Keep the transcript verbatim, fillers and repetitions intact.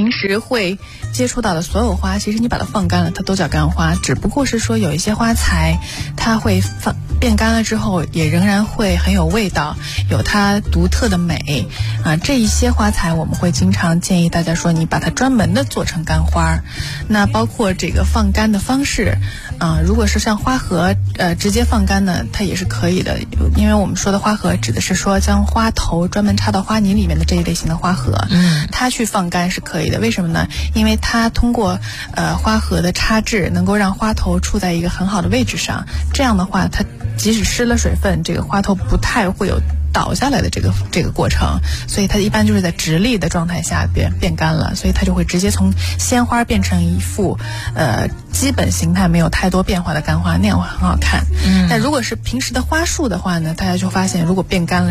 平时会接触到的所有花，其实你把它放干了，它都叫干花，只不过是说有一些花材它会放变干了之后也仍然会很有味道，有它独特的美啊。这一些花材我们会经常建议大家说，你把它专门的做成干花。那包括这个放干的方式啊，如果是像花盒呃直接放干呢，它也是可以的，因为我们说的花盒指的是说将花头专门插到花泥里面的这一类型的花盒，嗯，它去放干是可以的。为什么呢？因为它通过呃花盒的插置，能够让花头处在一个很好的位置上，这样的话，它即使失了水分，这个花头不太会有倒下来的这个这个过程，所以它一般就是在直立的状态下变变干了，所以它就会直接从鲜花变成一副呃基本形态没有太多变化的干花，那样会很好看。嗯，但如果是平时的花束的话呢，大家就发现如果变干了